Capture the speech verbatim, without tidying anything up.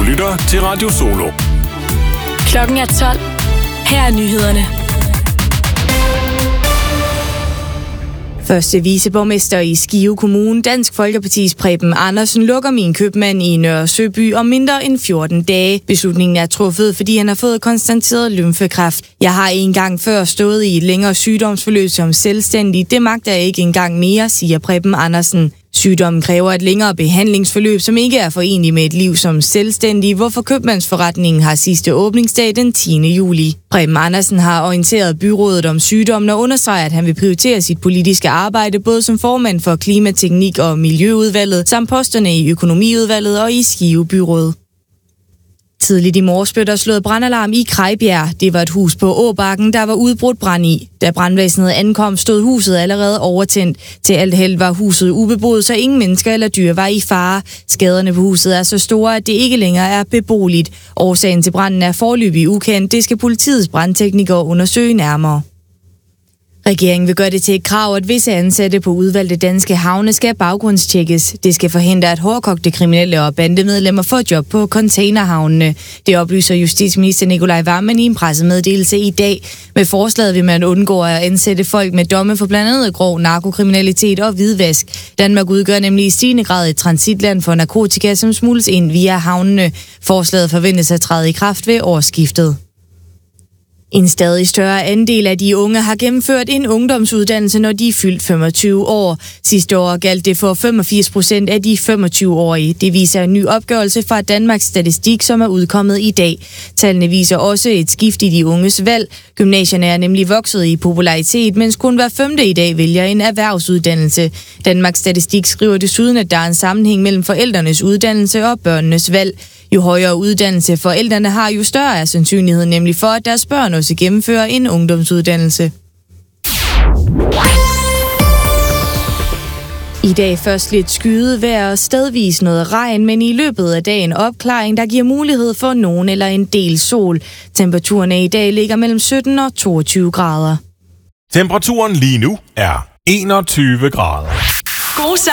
lytter til Radio Solo. Klokken er tolv. Her er nyhederne. Første viceborgmester i Skive Kommune, Dansk Folkepartis Preben Andersen, lukker min købmand i Nørre Søby om mindre end fjorten dage. Beslutningen er truffet, fordi han har fået konstateret lymfekræft. Jeg har en gang før stået i et længere sygdomsforløb som selvstændig. Det magter jeg ikke engang mere, siger Preben Andersen. Sygdommen kræver et længere behandlingsforløb, som ikke er forenligt med et liv som selvstændig, hvorfor købmandsforretningen har sidste åbningsdag den tiende juli. Preben Andersen har orienteret byrådet om sygdommen og understreger, at han vil prioritere sit politiske arbejde både som formand for Klimateknik- og Miljøudvalget, samt posterne i Økonomiudvalget og i Skive Byråd. Tidligt i morges blev der slået brandalarm i Krejbjerg. Det var et hus på Åbakken, der var udbrudt brand i. Da brandvæsenet ankom, stod huset allerede overtændt. Til alt held var huset ubeboet, så ingen mennesker eller dyr var i fare. Skaderne på huset er så store, at det ikke længere er beboeligt. Årsagen til branden er foreløbig ukendt. Det skal politiets brandteknikere undersøge nærmere. Regeringen vil gøre det til et krav, at visse ansatte på udvalgte danske havne skal baggrundstjekkes. Det skal forhindre, at hårdkogte kriminelle og bandemedlemmer får job på containerhavnene. Det oplyser justitsminister Nicolai Wammen i en pressemeddelelse i dag. Med forslaget vil man undgå at ansætte folk med domme for blandt andet grov narkokriminalitet og hvidvask. Danmark udgør nemlig i stigende grad et transitland for narkotika, som smugles ind via havnene. Forslaget forventes at træde i kraft ved årsskiftet. En stadig større andel af de unge har gennemført en ungdomsuddannelse, når de er fyldt femogtyve år. Sidste år galt det for femogfirs procent af de femogtyve-årige. Det viser en ny opgørelse fra Danmarks Statistik, som er udkommet i dag. Tallene viser også et skift i de unges valg. Gymnasierne er nemlig vokset i popularitet, mens kun hver femte i dag vælger en erhvervsuddannelse. Danmarks Statistik skriver desuden, at der er en sammenhæng mellem forældrenes uddannelse og børnenes valg. Jo højere uddannelse forældrene har, jo større er sandsynligheden nemlig for, at deres børn også gennemfører en ungdomsuddannelse. I dag først lidt skyet vejr og stedvis noget regn, men i løbet af dagen opklaring, der giver mulighed for nogen eller en del sol. Temperaturerne i dag ligger mellem sytten og toogtyve grader. Temperaturen lige nu er enogtyve grader. God